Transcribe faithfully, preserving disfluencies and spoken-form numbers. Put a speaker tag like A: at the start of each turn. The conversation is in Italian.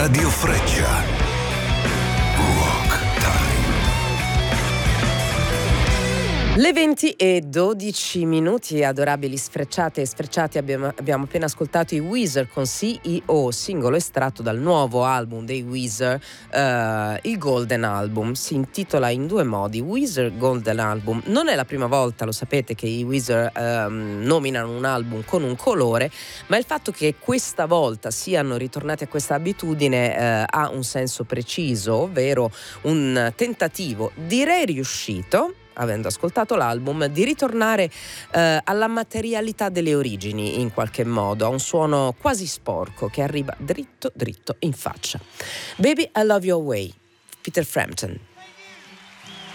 A: Radio Freccia. Rock Time.
B: Le venti e dodici minuti, adorabili sfrecciate e sfrecciati, abbiamo, abbiamo appena ascoltato i Weezer con C E O, singolo estratto dal nuovo album dei Weezer, uh, il Golden Album. Si intitola in due modi, Weezer Golden Album. Non è la prima volta, lo sapete, che i Weezer um, nominano un album con un colore, ma il fatto che questa volta siano ritornati a questa abitudine uh, ha un senso preciso, ovvero un tentativo, direi riuscito, avendo ascoltato l'album, di ritornare eh, alla materialità delle origini in qualche modo, a un suono quasi sporco che arriva dritto dritto in faccia. Baby I Love Your Way, Peter Frampton.